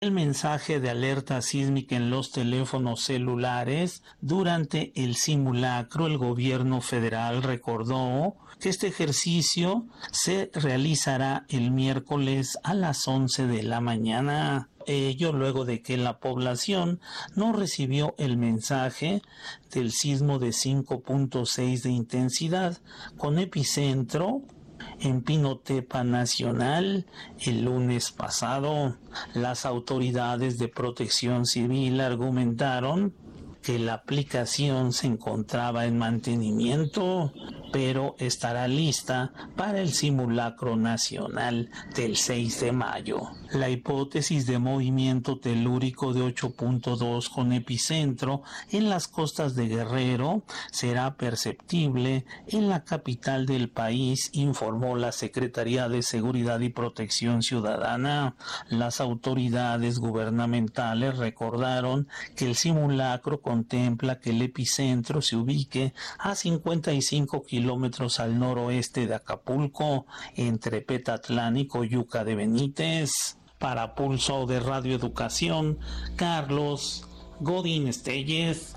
el mensaje de alerta sísmica en los teléfonos celulares. Durante el simulacro, el gobierno federal recordó que este ejercicio se realizará el miércoles a las 11 de la mañana. Ello luego de que la población no recibió el mensaje del sismo de 5.6 de intensidad con epicentro en Pinotepa Nacional el lunes pasado. Las autoridades de Protección Civil argumentaron que la aplicación se encontraba en mantenimiento, pero estará lista para el simulacro nacional del 6 de mayo. La hipótesis de movimiento telúrico de 8.2 con epicentro en las costas de Guerrero será perceptible en la capital del país, informó la Secretaría de Seguridad y Protección Ciudadana. Las autoridades gubernamentales recordaron que el simulacro contempla que el epicentro se ubique a 55 kilómetros al noroeste de Acapulco, entre Petatlán y Coyuca de Benítez. Para Pulso de Radio Educación, Carlos Godín Estelles.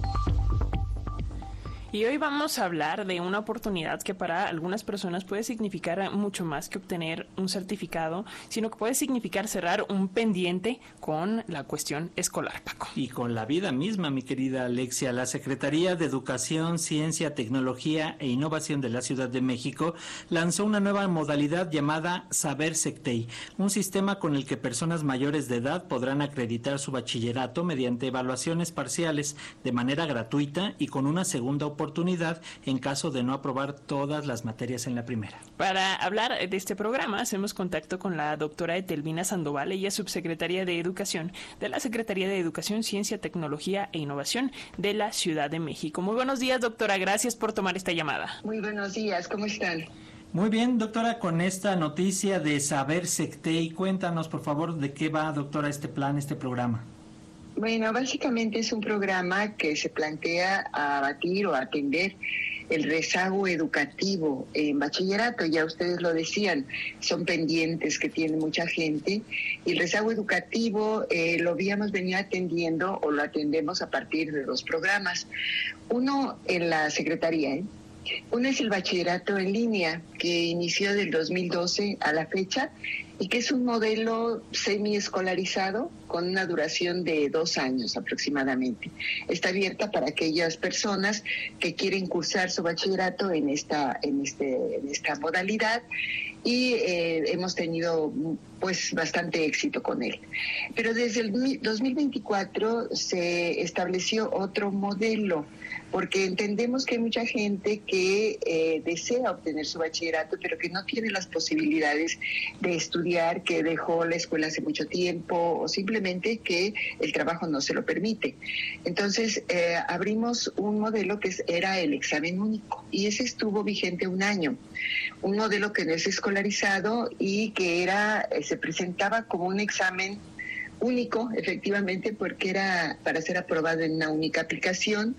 Y hoy vamos a hablar de una oportunidad que para algunas personas puede significar mucho más que obtener un certificado, sino que puede significar cerrar un pendiente con la cuestión escolar, Paco. Y con la vida misma, mi querida Alexia. La Secretaría de Educación, Ciencia, Tecnología e Innovación de la Ciudad de México lanzó una nueva modalidad llamada Saber Sectei, un sistema con el que personas mayores de edad podrán acreditar su bachillerato mediante evaluaciones parciales de manera gratuita y con una segunda oportunidad en caso de no aprobar todas las materias en la primera. Para hablar de este programa, hacemos contacto con la doctora Etelvina Sandoval. Ella es subsecretaria de Educación de la Secretaría de Educación, Ciencia, Tecnología e Innovación de la Ciudad de México. Muy buenos días, doctora. Gracias por tomar esta llamada. Muy buenos días. ¿Cómo están? Muy bien, doctora, con esta noticia de Saber Sectei, cuéntanos, por favor, de qué va, doctora, este plan, este programa. Bueno, básicamente es un programa que se plantea abatir o atender el rezago educativo en bachillerato. Ya ustedes lo decían, son pendientes que tiene mucha gente, y el rezago educativo lo habíamos venido atendiendo o lo atendemos a partir de dos programas. Uno en la Secretaría, Uno es el bachillerato en línea, que inició del 2012 a la fecha y que es un modelo semiescolarizado con una duración de 2 años aproximadamente. Está abierta para aquellas personas que quieren cursar su bachillerato en esta modalidad, y hemos tenido pues bastante éxito con él. Pero desde el 2024 se estableció otro modelo, porque entendemos que hay mucha gente que desea obtener su bachillerato, pero que no tiene las posibilidades de estudiar, que dejó la escuela hace mucho tiempo o simplemente que el trabajo no se lo permite. Entonces abrimos un modelo que era el examen único, y ese estuvo vigente 1 año. Un modelo que no es escolarizado y que se presentaba como un examen único, efectivamente, porque era para ser aprobado en una única aplicación.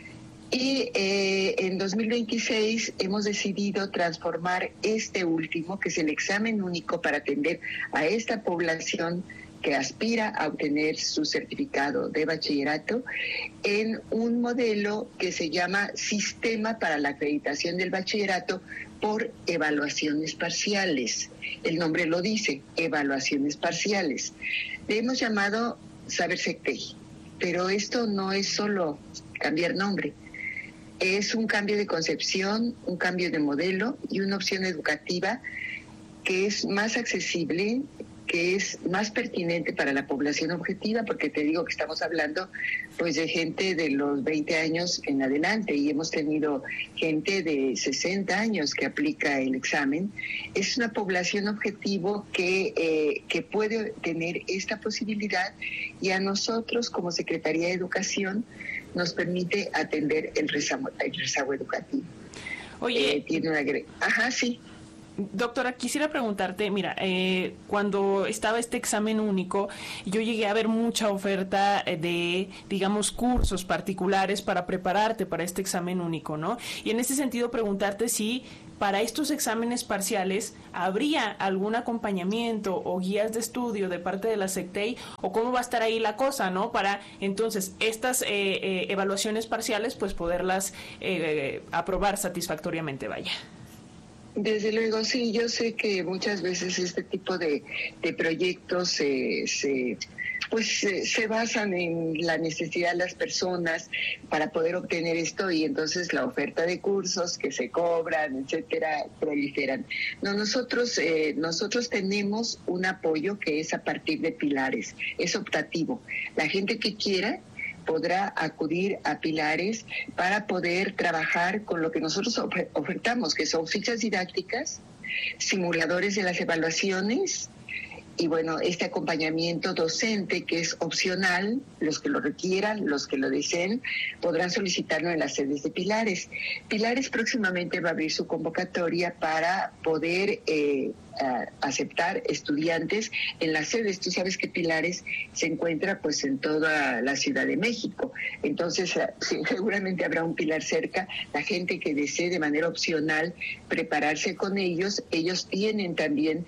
Y en 2026 hemos decidido transformar este último, que es el examen único para atender a esta población que aspira a obtener su certificado de bachillerato, en un modelo que se llama Sistema para la Acreditación del Bachillerato por Evaluaciones Parciales. El nombre lo dice, evaluaciones parciales. Le hemos llamado Saber Sectei, pero esto no es solo cambiar nombre. Es un cambio de concepción, un cambio de modelo y una opción educativa que es más accesible, que es más pertinente para la población objetiva, porque te digo que estamos hablando pues de gente de los 20 años en adelante, y hemos tenido gente de 60 años que aplica el examen. Es una población objetivo que puede tener esta posibilidad, y a nosotros como Secretaría de Educación nos permite atender el rezago educativo. Oye, tiene una... Ajá, sí. Doctora, quisiera preguntarte, mira, cuando estaba este examen único, yo llegué a ver mucha oferta de, digamos, cursos particulares para prepararte para este examen único, ¿no? Y en ese sentido preguntarte si para estos exámenes parciales, ¿habría algún acompañamiento o guías de estudio de parte de la SECTEI? ¿O cómo va a estar ahí la cosa, ¿no? Para entonces estas evaluaciones parciales, pues poderlas aprobar satisfactoriamente, vaya. Desde luego, sí, yo sé que muchas veces este tipo de proyectos se basan en la necesidad de las personas para poder obtener esto, y entonces la oferta de cursos que se cobran, etcétera, proliferan. No, nosotros tenemos un apoyo que es a partir de pilares, es optativo. La gente que quiera podrá acudir a pilares para poder trabajar con lo que nosotros ofertamos, que son fichas didácticas, simuladores de las evaluaciones y bueno, este acompañamiento docente que es opcional. Los que lo requieran, los que lo deseen, podrán solicitarlo en las sedes de Pilares. Pilares próximamente va a abrir su convocatoria para poder aceptar estudiantes en las sedes. Tú sabes que Pilares se encuentra pues en toda la Ciudad de México, entonces seguramente habrá un Pilar cerca. La gente que desee de manera opcional prepararse con ellos tienen también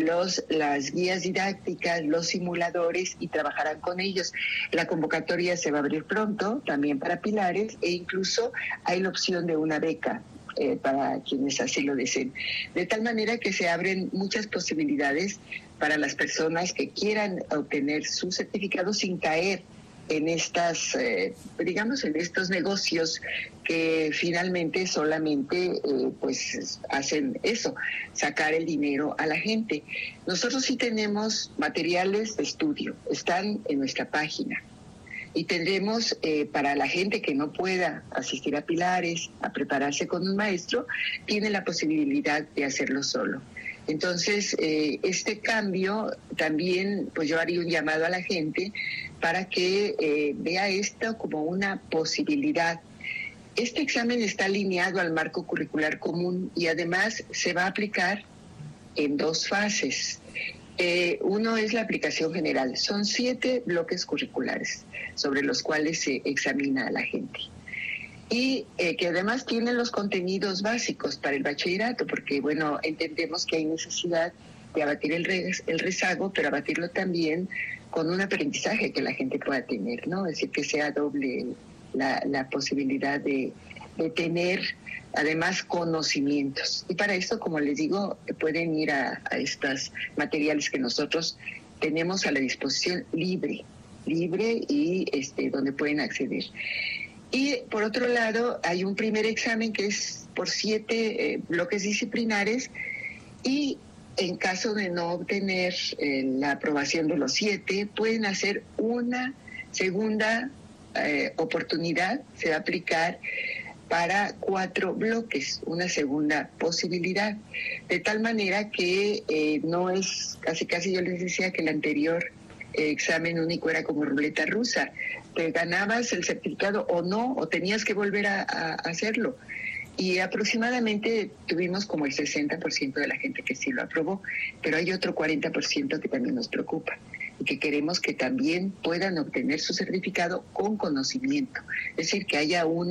las guías didácticas, los simuladores, y trabajarán con ellos. La convocatoria se va a abrir pronto también para Pilares, e incluso hay la opción de una beca para quienes así lo deseen. De tal manera que se abren muchas posibilidades para las personas que quieran obtener su certificado sin caer en estas, en estos negocios que finalmente solamente pues hacen eso, sacar el dinero a la gente. Nosotros sí tenemos materiales de estudio, están en nuestra página. Y tendremos para la gente que no pueda asistir a Pilares, a prepararse con un maestro, tiene la posibilidad de hacerlo solo. Entonces, este cambio también, pues yo haría un llamado a la gente para que vea esto como una posibilidad. Este examen está alineado al marco curricular común y además se va a aplicar en 2 fases. Uno es la aplicación general. Son 7 bloques curriculares sobre los cuales se examina a la gente. Y que además tienen los contenidos básicos para el bachillerato, porque, bueno, entendemos que hay necesidad de abatir el rezago, pero abatirlo también con un aprendizaje que la gente pueda tener, ¿no? Es decir, que sea doble la posibilidad de tener además conocimientos. Y para esto, como les digo, pueden ir a estos materiales que nosotros tenemos a la disposición libre y donde pueden acceder. Y por otro lado, hay un primer examen que es por 7 bloques disciplinares, y en caso de no obtener la aprobación de los 7, pueden hacer una segunda oportunidad. Se va a aplicar para 4 bloques, una segunda posibilidad, de tal manera que no es casi yo les decía que el anterior examen único era como ruleta rusa. Te ganabas el certificado o no, o tenías que volver a hacerlo. Y aproximadamente tuvimos como el 60% de la gente que sí lo aprobó, pero hay otro 40% que también nos preocupa y que queremos que también puedan obtener su certificado con conocimiento. Es decir, que haya un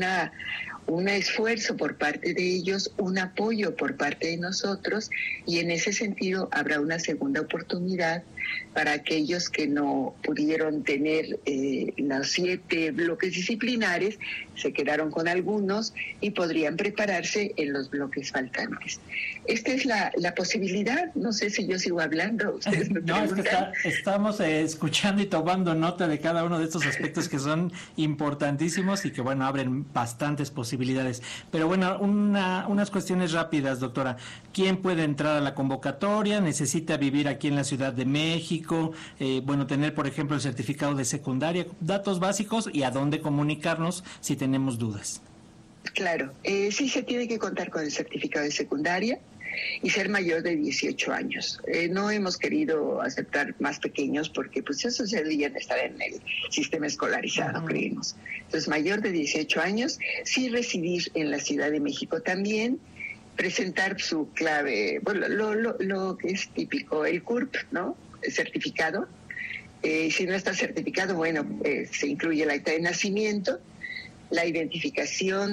esfuerzo por parte de ellos, un apoyo por parte de nosotros, y en ese sentido habrá una segunda oportunidad para aquellos que no pudieron tener los 7 bloques disciplinares, se quedaron con algunos y podrían prepararse en los bloques faltantes. Esta es la posibilidad. No sé si yo sigo hablando. Ustedes me preguntan. Es que estamos escuchando y tomando nota de cada uno de estos aspectos que son importantísimos y que, bueno, abren bastantes posibilidades. Pero bueno, unas cuestiones rápidas, doctora. ¿Quién puede entrar a la convocatoria? ¿Necesita vivir aquí en la Ciudad de México? Tener, por ejemplo, el certificado de secundaria, datos básicos, y a dónde comunicarnos si tenemos dudas. Claro, sí se tiene que contar con el certificado de secundaria y ser mayor de 18 años. No hemos querido aceptar más pequeños porque pues eso sería estar en el sistema escolarizado, creemos. Entonces, mayor de 18 años, sí residir en la Ciudad de México también, presentar su clave, bueno, lo que es típico, el CURP, ¿no? El certificado. Si no está certificado, bueno, se incluye el acta de nacimiento, la identificación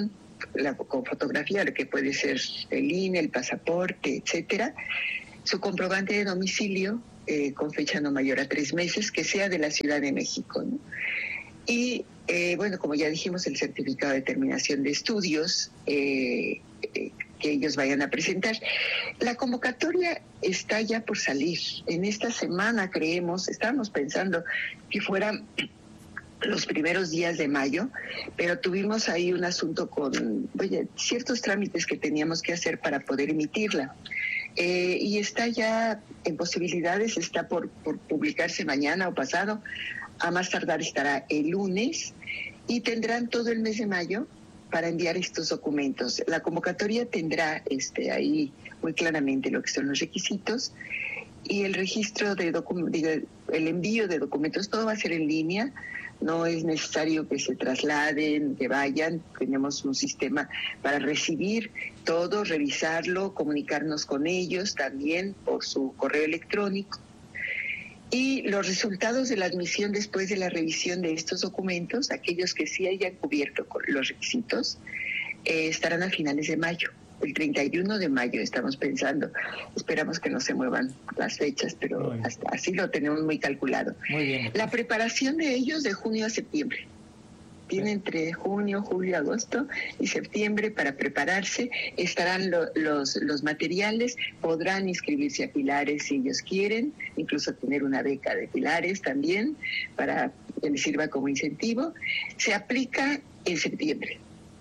con fotografía, que puede ser el INE, el pasaporte, etcétera, su comprobante de domicilio con fecha no mayor a 3 meses, que sea de la Ciudad de México, ¿no? Y bueno, como ya dijimos, el certificado de terminación de estudios que ellos vayan a presentar. La convocatoria está ya por salir. En esta semana estábamos pensando que fueran los primeros días de mayo, pero tuvimos ahí un asunto con ciertos trámites que teníamos que hacer para poder emitirla. Y está ya en posibilidades, está por publicarse mañana o pasado, a más tardar estará el lunes, y tendrán todo el mes de mayo para enviar estos documentos. La convocatoria tendrá ahí muy claramente lo que son los requisitos, y el registro el envío de documentos, todo va a ser en línea. No es necesario que se trasladen, que vayan. Tenemos un sistema para recibir todo, revisarlo, comunicarnos con ellos también por su correo electrónico. Y los resultados de la admisión después de la revisión de estos documentos, aquellos que sí hayan cubierto los requisitos, estarán a finales de mayo. El 31 de mayo estamos pensando. Esperamos que no se muevan las fechas, pero hasta así lo tenemos muy calculado. Muy bien. La preparación de ellos de junio a septiembre. Tiene entre junio, julio, agosto y septiembre para prepararse. Estarán los materiales, podrán inscribirse a Pilares si ellos quieren, incluso tener una beca de Pilares también para que les sirva como incentivo. Se aplica en septiembre.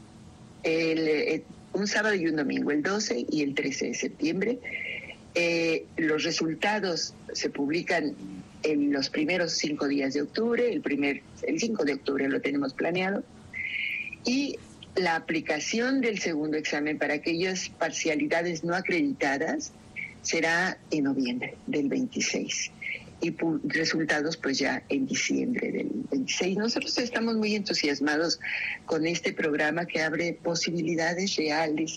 Un sábado y un domingo, el 12 y el 13 de septiembre. Los resultados se publican en los primeros 5 días de octubre, el 5 de octubre lo tenemos planeado, y la aplicación del segundo examen para aquellas parcialidades no acreditadas será en noviembre del 26. Y resultados pues ya en diciembre del 26. Nosotros estamos muy entusiasmados con este programa que abre posibilidades reales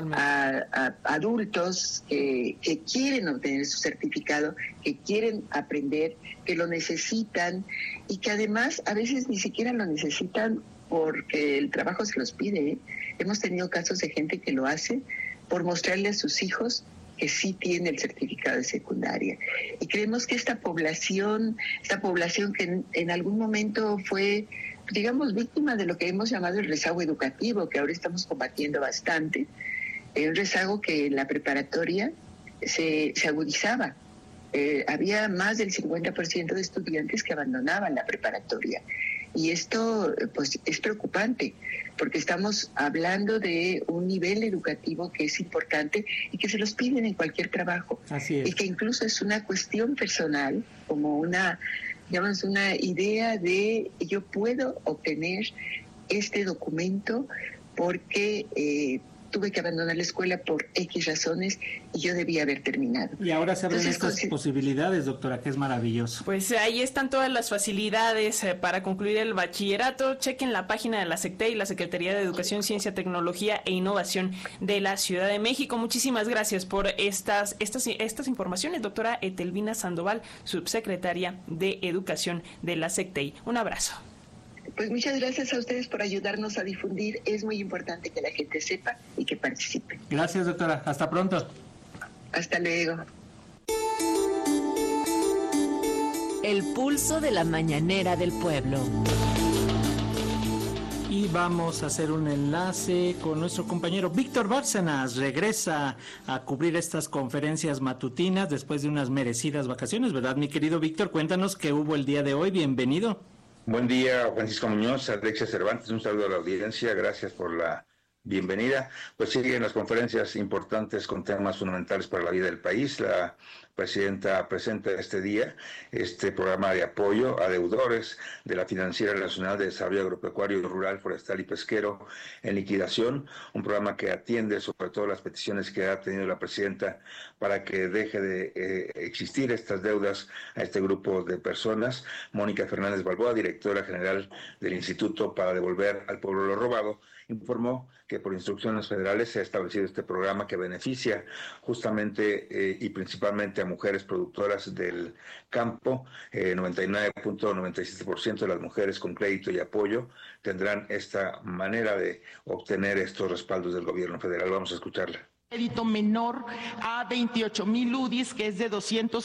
a adultos que quieren obtener su certificado, que quieren aprender, que lo necesitan y que además a veces ni siquiera lo necesitan porque el trabajo se los pide, ¿eh? Hemos tenido casos de gente que lo hace por mostrarle a sus hijos que sí tiene el certificado de secundaria. Y creemos que esta población que en algún momento fue, digamos, víctima de lo que hemos llamado el rezago educativo, que ahora estamos combatiendo bastante, un rezago que en la preparatoria se agudizaba. Había más del 50% de estudiantes que abandonaban la preparatoria. Y esto pues es preocupante, porque estamos hablando de un nivel educativo que es importante y que se los piden en cualquier trabajo. Así es. Y que incluso es una cuestión personal, como una idea de yo puedo obtener este documento porque tuve que abandonar la escuela por X razones y yo debía haber terminado. Y ahora se abren estas posibilidades, doctora, que es maravilloso. Pues ahí están todas las facilidades para concluir el bachillerato. Chequen la página de la SECTEI, la Secretaría de Educación, Ciencia, Tecnología e Innovación de la Ciudad de México. Muchísimas gracias por estas informaciones, doctora Etelvina Sandoval, subsecretaria de Educación de la SECTEI. Un abrazo. Pues muchas gracias a ustedes por ayudarnos a difundir. Es muy importante que la gente sepa y que participe. Gracias, doctora. Hasta pronto. Hasta luego. El pulso de la mañanera del pueblo. Y vamos a hacer un enlace con nuestro compañero Víctor Bárcenas. Regresa a cubrir estas conferencias matutinas después de unas merecidas vacaciones, ¿verdad, mi querido Víctor? Cuéntanos qué hubo el día de hoy. Bienvenido. Buen día, Francisco Muñoz, Alexia Cervantes, un saludo a la audiencia, gracias por la bienvenida. Pues siguen las conferencias importantes con temas fundamentales para la vida del país. La presidenta presenta este día este programa de apoyo a deudores de la Financiera Nacional de Desarrollo Agropecuario, Rural, Forestal y Pesquero en liquidación, un programa que atiende sobre todo las peticiones que ha tenido la presidenta para que deje de existir estas deudas a este grupo de personas. Mónica Fernández Balboa, directora general del Instituto para Devolver al Pueblo lo Robado, informó que que por instrucciones federales se ha establecido este programa que beneficia justamente y principalmente a mujeres productoras del campo. 99.97% de las mujeres con crédito y apoyo tendrán esta manera de obtener estos respaldos del gobierno federal. Vamos a escucharla. Crédito menor a 28,000 UDIs, que es de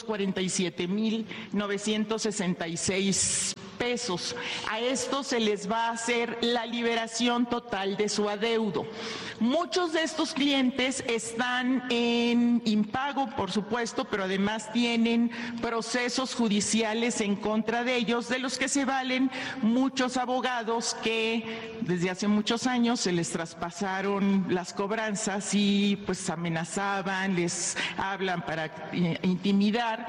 247,966 pesos. A esto se les va a hacer la liberación total de su adeudo. Muchos de estos clientes están en impago, por supuesto, pero además tienen procesos judiciales en contra de ellos, de los que se valen muchos abogados que desde hace muchos años se les traspasaron las cobranzas y pues amenazaban, les hablan para intimidar.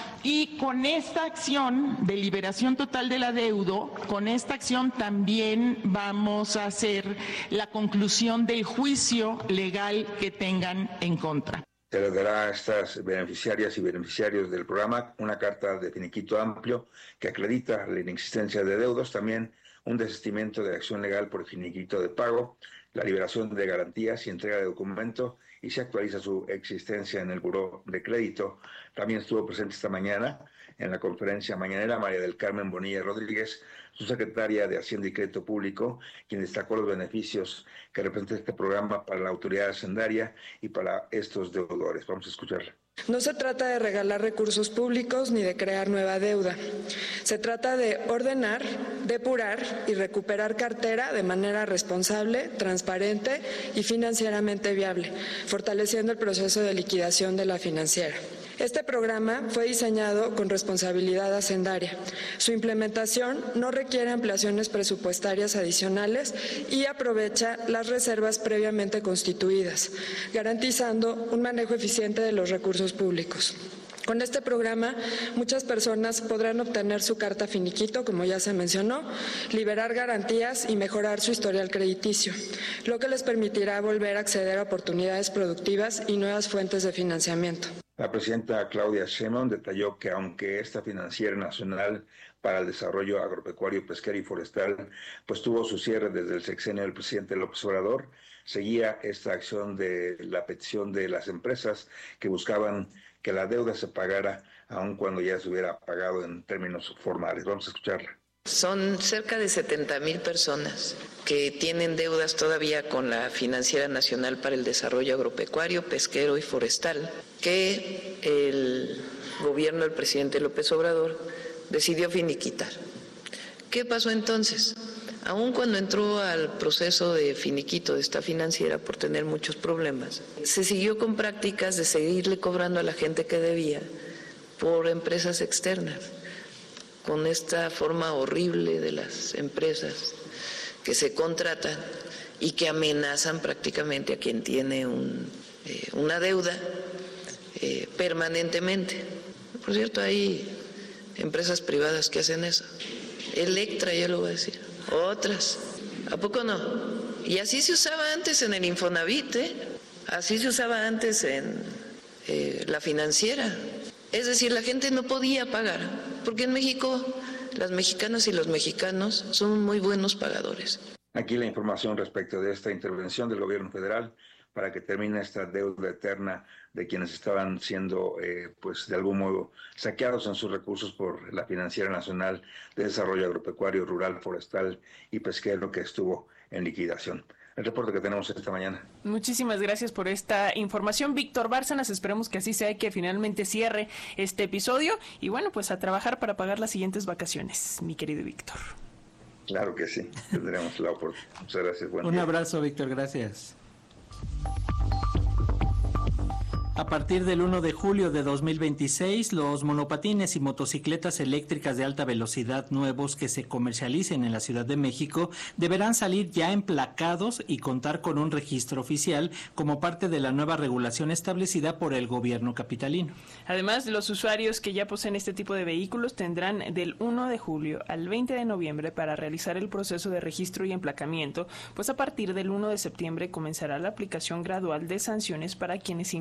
Y con esta acción de liberación total del adeudo, con esta acción también vamos a hacer la conclusión del juicio legal que tengan en contra. Se les dará a estas beneficiarias y beneficiarios del programa una carta de finiquito amplio que acredita la inexistencia de deudos, también un desistimiento de la acción legal por finiquito de pago, la liberación de garantías y entrega de documento, y se actualiza su existencia en el Buró de Crédito. También estuvo presente esta mañana en la conferencia mañanera María del Carmen Bonilla Rodríguez, su secretaria de Hacienda y Crédito Público, quien destacó los beneficios que representa este programa para la autoridad hacendaria y para estos deudores. Vamos a escucharla. No se trata de regalar recursos públicos ni de crear nueva deuda. Se trata de ordenar, depurar y recuperar cartera de manera responsable, transparente y financieramente viable, fortaleciendo el proceso de liquidación de la financiera. Este programa fue diseñado con responsabilidad hacendaria. Su implementación no requiere ampliaciones presupuestarias adicionales y aprovecha las reservas previamente constituidas, garantizando un manejo eficiente de los recursos públicos. Con este programa, muchas personas podrán obtener su carta finiquito, como ya se mencionó, liberar garantías y mejorar su historial crediticio, lo que les permitirá volver a acceder a oportunidades productivas y nuevas fuentes de financiamiento. La presidenta Claudia Sheinbaum detalló que aunque esta financiera nacional para el desarrollo agropecuario, pesquero y forestal pues tuvo su cierre desde el sexenio del presidente López Obrador, seguía esta acción de la petición de las empresas que buscaban que la deuda se pagara aun cuando ya se hubiera pagado en términos formales. Vamos a escucharla. Son cerca de 70,000 personas que tienen deudas todavía con la Financiera Nacional para el Desarrollo Agropecuario, Pesquero y Forestal, que el gobierno del presidente López Obrador decidió finiquitar. ¿Qué pasó entonces? Aun cuando entró al proceso de finiquito de esta financiera por tener muchos problemas, se siguió con prácticas de seguirle cobrando a la gente que debía por empresas externas, con esta forma horrible de las empresas que se contratan y que amenazan prácticamente a quien tiene una deuda permanentemente. Por cierto, hay empresas privadas que hacen eso. Electra, yo lo voy a decir. Otras. ¿A poco no? Y así se usaba antes en el Infonavit, así se usaba antes en la financiera. Es decir, la gente no podía pagar, porque en México las mexicanas y los mexicanos son muy buenos pagadores. Aquí la información respecto de esta intervención del gobierno federal para que termine esta deuda eterna de quienes estaban siendo, pues de algún modo, saqueados en sus recursos por la Financiera Nacional de Desarrollo Agropecuario, Rural, Forestal y Pesquero, que estuvo en liquidación. El reporte que tenemos esta mañana. Muchísimas gracias por esta información, Víctor Bárcenas. Esperemos que así sea y que finalmente cierre este episodio. Y bueno, pues a trabajar para pagar las siguientes vacaciones, mi querido Víctor. Claro que sí, tendremos la oportunidad. Muchas gracias. Un abrazo, Víctor, gracias. A partir del 1 de julio de 2026, los monopatines y motocicletas eléctricas de alta velocidad nuevos que se comercialicen en la Ciudad de México deberán salir ya emplacados y contar con un registro oficial como parte de la nueva regulación establecida por el gobierno capitalino. Además, los usuarios que ya poseen este tipo de vehículos tendrán del 1 de julio al 20 de noviembre para realizar el proceso de registro y emplacamiento, pues a partir del 1 de septiembre comenzará la aplicación gradual de sanciones para quienes incumplan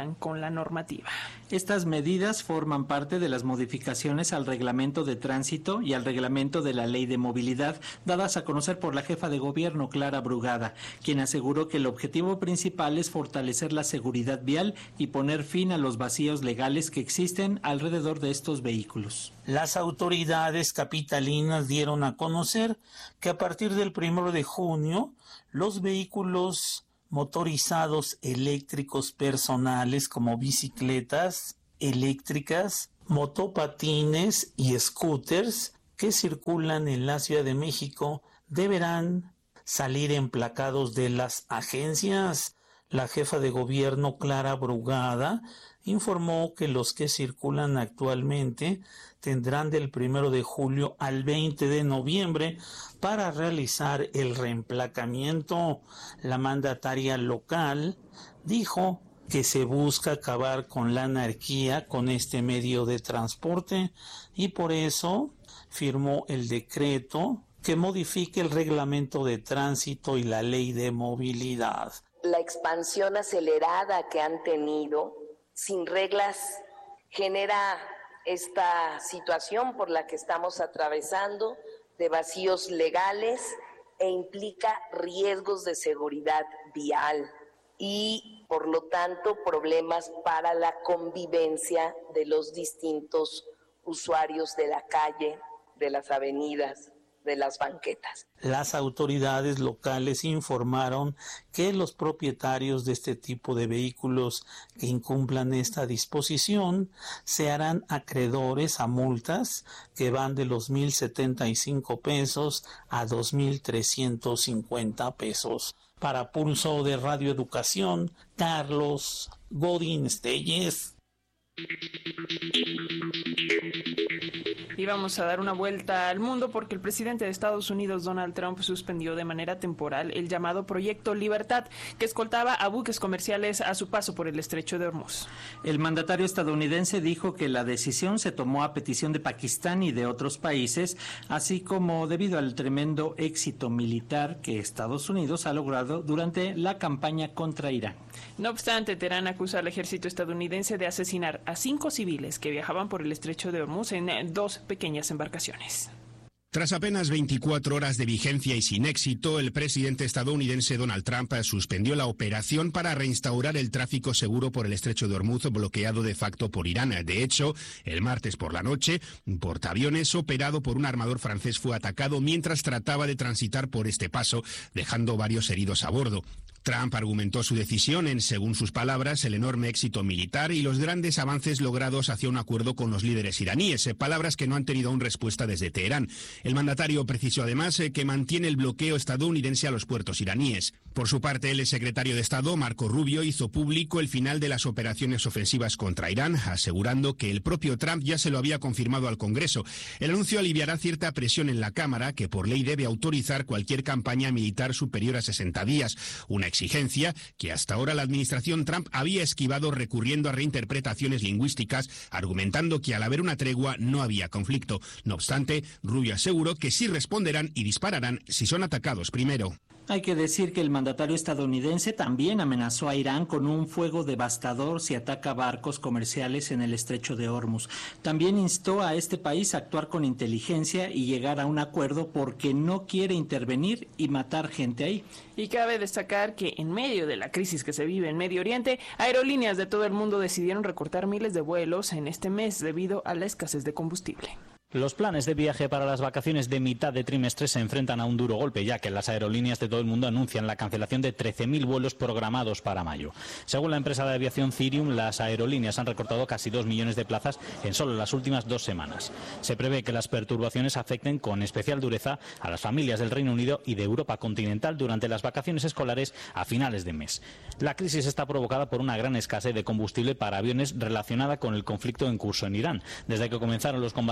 cumplan con la normativa. Estas medidas forman parte de las modificaciones al reglamento de tránsito y al reglamento de la ley de movilidad dadas a conocer por la jefa de gobierno, Clara Brugada, quien aseguró que el objetivo principal es fortalecer la seguridad vial y poner fin a los vacíos legales que existen alrededor de estos vehículos. Las autoridades capitalinas dieron a conocer que a partir del 1 de junio, los vehículos motorizados eléctricos personales como bicicletas eléctricas, motopatines y scooters que circulan en la Ciudad de México deberán salir emplacados de las agencias. La jefa de gobierno, Clara Brugada, informó que los que circulan actualmente tendrán del 1 de julio al 20 de noviembre para realizar el reemplacamiento. La mandataria local dijo que se busca acabar con la anarquía con este medio de transporte y por eso firmó el decreto que modifique el reglamento de tránsito y la ley de movilidad. La expansión acelerada que han tenido, sin reglas, genera esta situación por la que estamos atravesando de vacíos legales e implica riesgos de seguridad vial y, por lo tanto, problemas para la convivencia de los distintos usuarios de la calle, de las avenidas, de las banquetas. Las autoridades locales informaron que los propietarios de este tipo de vehículos que incumplan esta disposición se harán acreedores a multas que van de los 1,075 pesos a 2,350 pesos. Para Pulso de Radio Educación, Carlos Godín Telles. Y vamos a dar una vuelta al mundo porque el presidente de Estados Unidos, Donald Trump, suspendió de manera temporal el llamado Proyecto Libertad, que escoltaba a buques comerciales a su paso por el Estrecho de Hormuz. El mandatario estadounidense dijo que la decisión se tomó a petición de Pakistán y de otros países, así como debido al tremendo éxito militar que Estados Unidos ha logrado durante la campaña contra Irán. No obstante, Teherán acusa al ejército estadounidense de asesinar a 5 civiles que viajaban por el Estrecho de Hormuz en 2 pequeñas embarcaciones. Tras apenas 24 horas de vigencia y sin éxito, el presidente estadounidense Donald Trump suspendió la operación para reinstaurar el tráfico seguro por el Estrecho de Hormuz, bloqueado de facto por Irán. De hecho, el martes por la noche, un portaaviones operado por un armador francés fue atacado mientras trataba de transitar por este paso, dejando varios heridos a bordo. Trump argumentó su decisión en, según sus palabras, el enorme éxito militar y los grandes avances logrados hacia un acuerdo con los líderes iraníes, palabras que no han tenido aún respuesta desde Teherán. El mandatario precisó además que mantiene el bloqueo estadounidense a los puertos iraníes. Por su parte, el secretario de Estado, Marco Rubio, hizo público el final de las operaciones ofensivas contra Irán, asegurando que el propio Trump ya se lo había confirmado al Congreso. El anuncio aliviará cierta presión en la Cámara, que por ley debe autorizar cualquier campaña militar superior a 60 días, una exigencia que hasta ahora la administración Trump había esquivado recurriendo a reinterpretaciones lingüísticas, argumentando que al haber una tregua no había conflicto. No obstante, Rubio aseguró que sí responderán y dispararán si son atacados primero. Hay que decir que el mandatario estadounidense también amenazó a Irán con un fuego devastador si ataca barcos comerciales en el Estrecho de Hormuz. También instó a este país a actuar con inteligencia y llegar a un acuerdo porque no quiere intervenir y matar gente ahí. Y cabe destacar que en medio de la crisis que se vive en Medio Oriente, aerolíneas de todo el mundo decidieron recortar miles de vuelos en este mes debido a la escasez de combustible. Los planes de viaje para las vacaciones de mitad de trimestre se enfrentan a un duro golpe, ya que las aerolíneas de todo el mundo anuncian la cancelación de 13.000 vuelos programados para mayo. Según la empresa de aviación Cirium, las aerolíneas han recortado casi 2 millones de plazas en solo las últimas 2 semanas. Se prevé que las perturbaciones afecten con especial dureza a las familias del Reino Unido y de Europa continental durante las vacaciones escolares a finales de mes. La crisis está provocada por una gran escasez de combustible para aviones relacionada con el conflicto en curso en Irán. Desde que comenzaron los combates en febrero,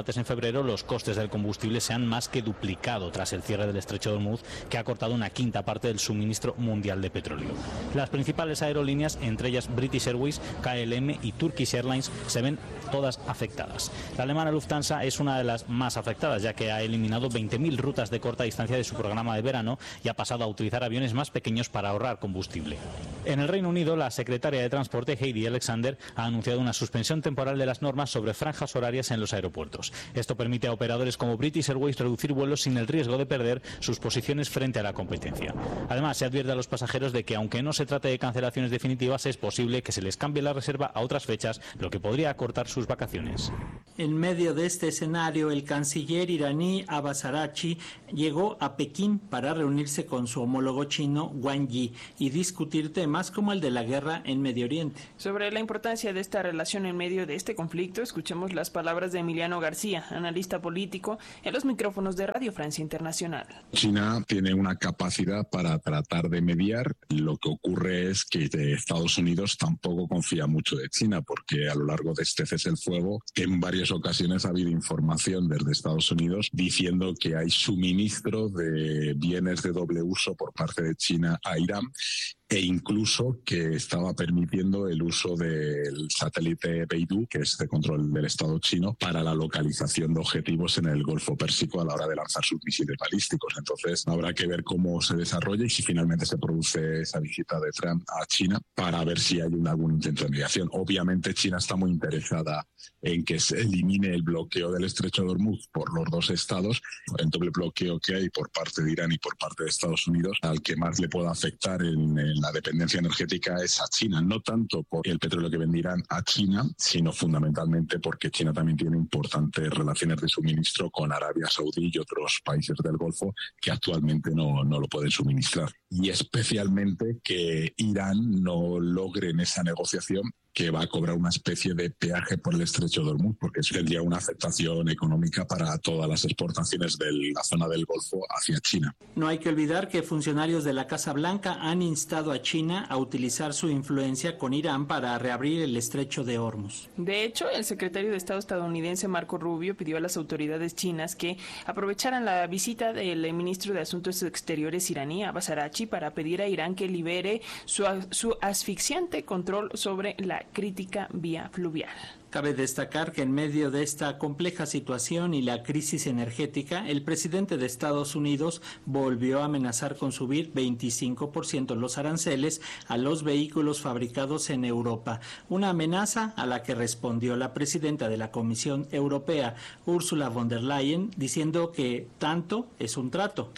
febrero los costes del combustible se han más que duplicado tras el cierre del estrecho de Hormuz, que ha cortado una quinta parte del suministro mundial de petróleo. Las principales aerolíneas, entre ellas British Airways, KLM y Turkish Airlines, se ven todas afectadas. La alemana Lufthansa es una de las más afectadas, ya que ha eliminado 20.000 rutas de corta distancia de su programa de verano y ha pasado a utilizar aviones más pequeños para ahorrar combustible. En el Reino Unido, la secretaria de Transporte, Heidi Alexander, ha anunciado una suspensión temporal de las normas sobre franjas horarias en los aeropuertos. Esto permite a operadores como British Airways reducir vuelos sin el riesgo de perder sus posiciones frente a la competencia. Además, se advierte a los pasajeros de que, aunque no se trate de cancelaciones definitivas, es posible que se les cambie la reserva a otras fechas, lo que podría acortar sus vacaciones. En medio de este escenario, el canciller iraní Abbas Araghchi llegó a Pekín para reunirse con su homólogo chino Wang Yi y discutir temas como el de la guerra en Medio Oriente. Sobre la importancia de esta relación en medio de este conflicto, escuchemos las palabras de Emiliano García, analista político, en los micrófonos de Radio Francia Internacional. China tiene una capacidad para tratar de mediar. Lo que ocurre es que Estados Unidos tampoco confía mucho de China, porque a lo largo de este cese el fuego, en varias ocasiones ha habido información desde Estados Unidos diciendo que hay suministro de bienes de doble uso por parte de China a Irán, e incluso que estaba permitiendo el uso del satélite Beidou, que es de control del Estado chino, para la localización de objetivos en el Golfo Pérsico a la hora de lanzar sus misiles balísticos. Entonces habrá que ver cómo se desarrolla y si finalmente se produce esa visita de Trump a China para ver si hay algún intento de mediación. Obviamente China está muy interesada en que se elimine el bloqueo del estrecho de Hormuz por los dos estados, el doble bloqueo que hay por parte de Irán y por parte de Estados Unidos. Al que más le pueda afectar en la dependencia energética es a China, no tanto por el petróleo que venderán a China, sino fundamentalmente porque China también tiene importantes relaciones de suministro con Arabia Saudí y otros países del Golfo que actualmente no lo pueden suministrar. Y especialmente que Irán no logre en esa negociación que va a cobrar una especie de peaje por el estrecho de Hormuz, porque eso tendría una afectación económica para todas las exportaciones de la zona del Golfo hacia China. No hay que olvidar que funcionarios de la Casa Blanca han instado a China a utilizar su influencia con Irán para reabrir el estrecho de Hormuz. De hecho, el secretario de Estado estadounidense Marco Rubio pidió a las autoridades chinas que aprovecharan la visita del ministro de Asuntos Exteriores iraní, Abbas Araghchi, para pedir a Irán que libere su asfixiante control sobre la crítica vía fluvial. Cabe destacar que en medio de esta compleja situación y la crisis energética, el presidente de Estados Unidos volvió a amenazar con subir 25% los aranceles a los vehículos fabricados en Europa. Una amenaza a la que respondió la presidenta de la Comisión Europea, Ursula von der Leyen, diciendo que trato es un trato,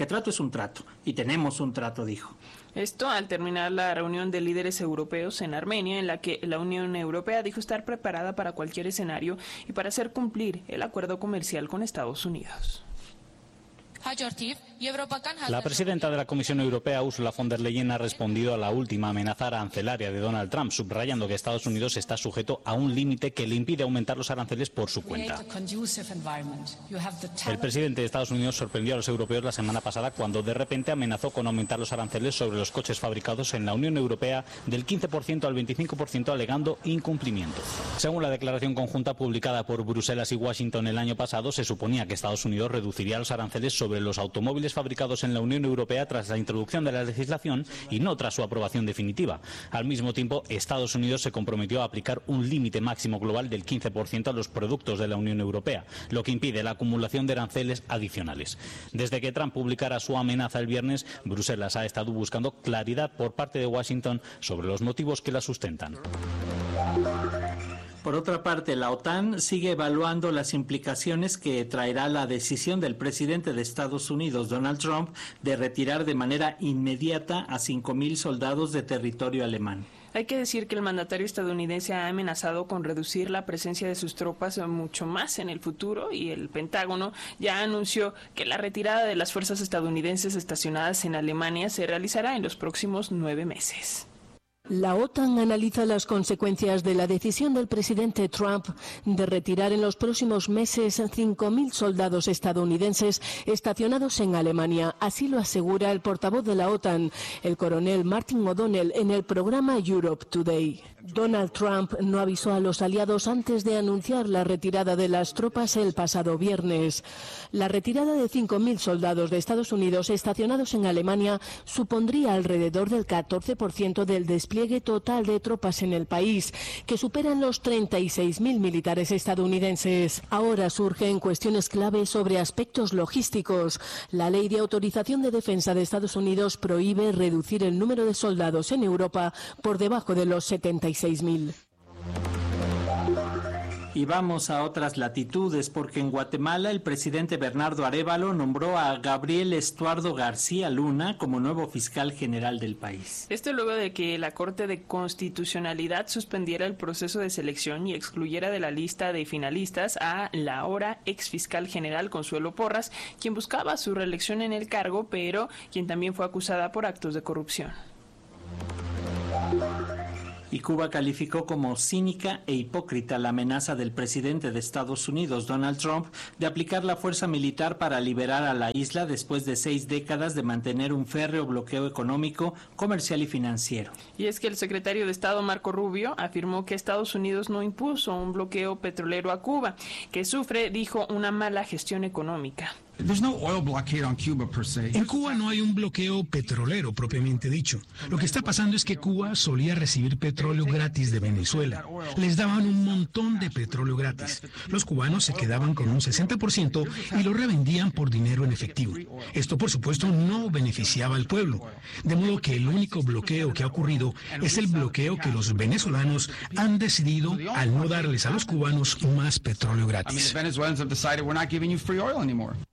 y tenemos un trato, dijo. Esto al terminar la reunión de líderes europeos en Armenia, en la que la Unión Europea dijo estar preparada para cualquier escenario y para hacer cumplir el acuerdo comercial con Estados Unidos. La presidenta de la Comisión Europea, Ursula von der Leyen, ha respondido a la última amenaza arancelaria de Donald Trump, subrayando que Estados Unidos está sujeto a un límite que le impide aumentar los aranceles por su cuenta. El presidente de Estados Unidos sorprendió a los europeos la semana pasada cuando de repente amenazó con aumentar los aranceles sobre los coches fabricados en la Unión Europea del 15% al 25%, alegando incumplimiento. Según la declaración conjunta publicada por Bruselas y Washington el año pasado, se suponía que Estados Unidos reduciría los aranceles sobre los automóviles fabricados en la Unión Europea tras la introducción de la legislación y no tras su aprobación definitiva. Al mismo tiempo, Estados Unidos se comprometió a aplicar un límite máximo global del 15% a los productos de la Unión Europea, lo que impide la acumulación de aranceles adicionales. Desde que Trump publicara su amenaza el viernes, Bruselas ha estado buscando claridad por parte de Washington sobre los motivos que la sustentan. Por otra parte, la OTAN sigue evaluando las implicaciones que traerá la decisión del presidente de Estados Unidos, Donald Trump, de retirar de manera inmediata a 5.000 soldados de territorio alemán. Hay que decir que el mandatario estadounidense ha amenazado con reducir la presencia de sus tropas mucho más en el futuro, y el Pentágono ya anunció que la retirada de las fuerzas estadounidenses estacionadas en Alemania se realizará en los próximos 9 meses. La OTAN analiza las consecuencias de la decisión del presidente Trump de retirar en los próximos meses 5.000 soldados estadounidenses estacionados en Alemania. Así lo asegura el portavoz de la OTAN, el coronel Martin O'Donnell, en el programa Europe Today. Donald Trump no avisó a los aliados antes de anunciar la retirada de las tropas el pasado viernes. La retirada de 5.000 soldados de Estados Unidos estacionados en Alemania supondría alrededor del 14% del despliegue total de tropas en el país, que superan los 36.000 militares estadounidenses. Ahora surgen cuestiones clave sobre aspectos logísticos. La Ley de Autorización de Defensa de Estados Unidos prohíbe reducir el número de soldados en Europa por debajo de los 76.000. Y vamos a otras latitudes, porque en Guatemala el presidente Bernardo Arévalo nombró a Gabriel Estuardo García Luna como nuevo fiscal general del país. Esto luego de que la Corte de Constitucionalidad suspendiera el proceso de selección y excluyera de la lista de finalistas a la ahora ex fiscal general Consuelo Porras, quien buscaba su reelección en el cargo, pero quien también fue acusada por actos de corrupción. Y Cuba calificó como cínica e hipócrita la amenaza del presidente de Estados Unidos, Donald Trump, de aplicar la fuerza militar para liberar a la isla después de 6 décadas de mantener un férreo bloqueo económico, comercial y financiero. Y es que el secretario de Estado, Marco Rubio, afirmó que Estados Unidos no impuso un bloqueo petrolero a Cuba, que sufre, dijo, una mala gestión económica. En Cuba no hay un bloqueo petrolero propiamente dicho. Lo que está pasando es que Cuba solía recibir petróleo gratis de Venezuela. Les daban un montón de petróleo gratis. Los cubanos se quedaban con un 60% y lo revendían por dinero en efectivo. Esto, por supuesto, no beneficiaba al pueblo. De modo que el único bloqueo que ha ocurrido es el bloqueo que los venezolanos han decidido al no darles a los cubanos más petróleo gratis.